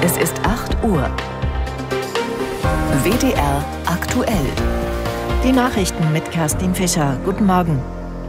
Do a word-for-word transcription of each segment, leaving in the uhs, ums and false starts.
Es ist acht Uhr. W D R aktuell. Die Nachrichten mit Kerstin Fischer. Guten Morgen.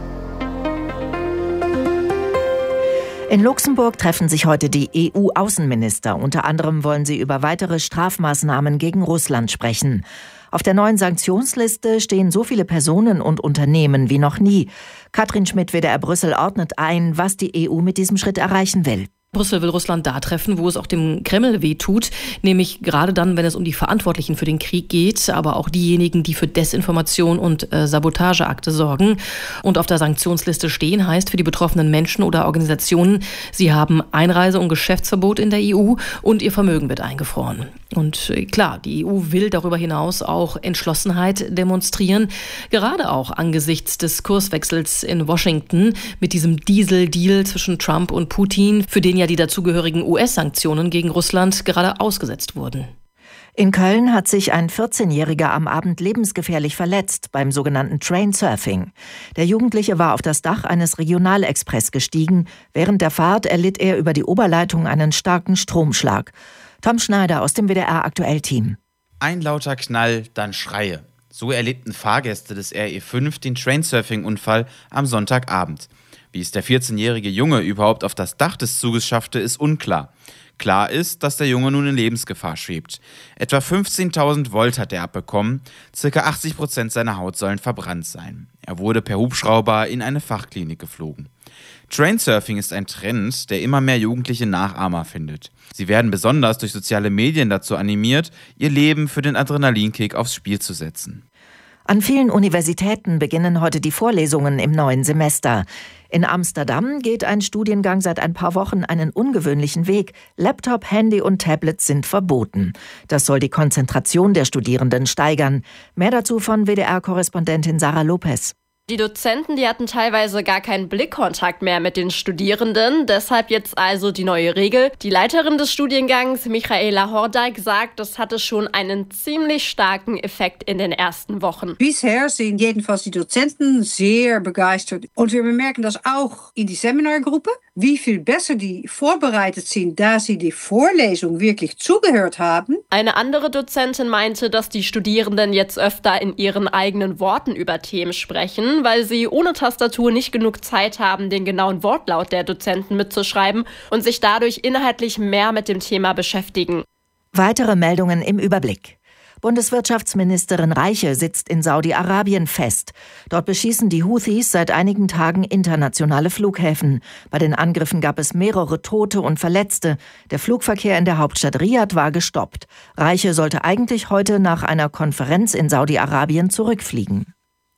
In Luxemburg treffen sich heute die E U-Außenminister. Unter anderem wollen sie über weitere Strafmaßnahmen gegen Russland sprechen. Auf der neuen Sanktionsliste stehen so viele Personen und Unternehmen wie noch nie. Katrin Schmidt, W D R Brüssel, ordnet ein, was die E U mit diesem Schritt erreichen will. Brüssel will Russland da treffen, wo es auch dem Kreml wehtut, nämlich gerade dann, wenn es um die Verantwortlichen für den Krieg geht, aber auch diejenigen, die für Desinformation und äh, Sabotageakte sorgen. Und auf der Sanktionsliste stehen heißt für die betroffenen Menschen oder Organisationen, sie haben Einreise- und Geschäftsverbot in der E U und ihr Vermögen wird eingefroren. Und äh, klar, die E U will darüber hinaus auch Entschlossenheit demonstrieren, gerade auch angesichts des Kurswechsels in Washington mit diesem Diesel-Deal zwischen Trump und Putin, für den ja die dazugehörigen U S-Sanktionen gegen Russland gerade ausgesetzt wurden. In Köln hat sich ein vierzehnjähriger am Abend lebensgefährlich verletzt beim sogenannten Trainsurfing. Der Jugendliche war auf das Dach eines Regionalexpress gestiegen. Während der Fahrt erlitt er über die Oberleitung einen starken Stromschlag. Tom Schneider aus dem W D R Aktuell-Team. Ein lauter Knall, dann Schreie. So erlebten Fahrgäste des R E fünf den Trainsurfing-Unfall am Sonntagabend. Wie es der vierzehnjährige Junge überhaupt auf das Dach des Zuges schaffte, ist unklar. Klar ist, dass der Junge nun in Lebensgefahr schwebt. Etwa fünfzehntausend Volt hat er abbekommen, circa achtzig Prozent seiner Haut sollen verbrannt sein. Er wurde per Hubschrauber in eine Fachklinik geflogen. Trainsurfing ist ein Trend, der immer mehr jugendliche Nachahmer findet. Sie werden besonders durch soziale Medien dazu animiert, ihr Leben für den Adrenalinkick aufs Spiel zu setzen. An vielen Universitäten beginnen heute die Vorlesungen im neuen Semester. In Amsterdam geht ein Studiengang seit ein paar Wochen einen ungewöhnlichen Weg. Laptop, Handy und Tablet sind verboten. Das soll die Konzentration der Studierenden steigern. Mehr dazu von W D R-Korrespondentin Sarah Lopez. Die Dozenten, die hatten teilweise gar keinen Blickkontakt mehr mit den Studierenden. Deshalb jetzt also die neue Regel. Die Leiterin des Studiengangs, Michaela Hordijk, sagt, das hatte schon einen ziemlich starken Effekt in den ersten Wochen. Bisher sind jedenfalls die Dozenten sehr begeistert. Und wir bemerken das auch in die Seminargruppe, wie viel besser die vorbereitet sind, da sie die Vorlesung wirklich zugehört haben. Eine andere Dozentin meinte, dass die Studierenden jetzt öfter in ihren eigenen Worten über Themen sprechen, weil sie ohne Tastatur nicht genug Zeit haben, den genauen Wortlaut der Dozenten mitzuschreiben und sich dadurch inhaltlich mehr mit dem Thema beschäftigen. Weitere Meldungen im Überblick. Bundeswirtschaftsministerin Reiche sitzt in Saudi-Arabien fest. Dort beschießen die Houthis seit einigen Tagen internationale Flughäfen. Bei den Angriffen gab es mehrere Tote und Verletzte. Der Flugverkehr in der Hauptstadt Riad war gestoppt. Reiche sollte eigentlich heute nach einer Konferenz in Saudi-Arabien zurückfliegen.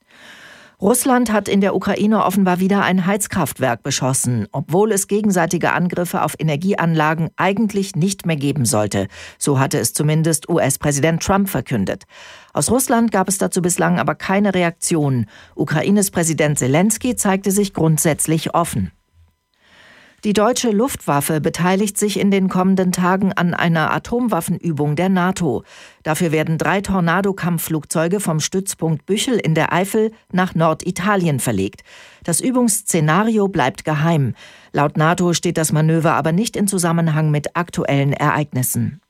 Russland hat in der Ukraine offenbar wieder ein Heizkraftwerk beschossen, obwohl es gegenseitige Angriffe auf Energieanlagen eigentlich nicht mehr geben sollte. So hatte es zumindest U S-Präsident Trump verkündet. Aus Russland gab es dazu bislang aber keine Reaktion. Ukraines Präsident Zelensky zeigte sich grundsätzlich offen. Die deutsche Luftwaffe beteiligt sich in den kommenden Tagen an einer Atomwaffenübung der NATO. Dafür werden drei Tornado-Kampfflugzeuge vom Stützpunkt Büchel in der Eifel nach Norditalien verlegt. Das Übungsszenario bleibt geheim. Laut NATO steht das Manöver aber nicht in Zusammenhang mit aktuellen Ereignissen.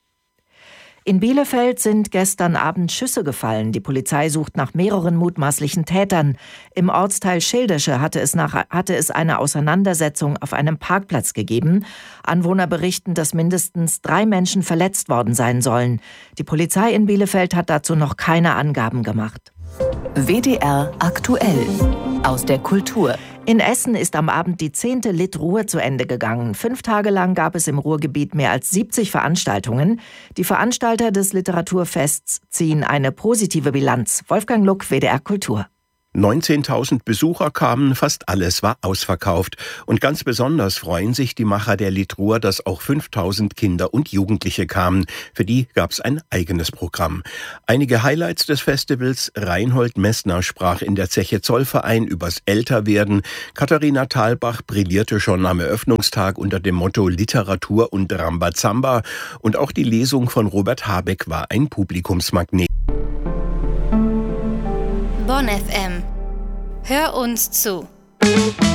In Bielefeld sind gestern Abend Schüsse gefallen. Die Polizei sucht nach mehreren mutmaßlichen Tätern. Im Ortsteil Schildesche hatte es, nach, hatte es eine Auseinandersetzung auf einem Parkplatz gegeben. Anwohner berichten, dass mindestens drei Menschen verletzt worden sein sollen. Die Polizei in Bielefeld hat dazu noch keine Angaben gemacht. W D R aktuell aus der Kultur. In Essen ist am Abend die zehnte Lit-Ruhr zu Ende gegangen. Fünf Tage lang gab es im Ruhrgebiet mehr als siebzig Veranstaltungen. Die Veranstalter des Literaturfests ziehen eine positive Bilanz. Wolfgang Luck, W D R Kultur. neunzehntausend Besucher kamen, fast alles war ausverkauft. Und ganz besonders freuen sich die Macher der Lit-Ruhr, dass auch fünftausend Kinder und Jugendliche kamen. Für die gab's ein eigenes Programm. Einige Highlights des Festivals: Reinhold Messner sprach in der Zeche Zollverein übers Älterwerden. Katharina Thalbach brillierte schon am Eröffnungstag unter dem Motto Literatur und Rambazamba. Und auch die Lesung von Robert Habeck war ein Publikumsmagnet. Bonn F M. Hör uns zu.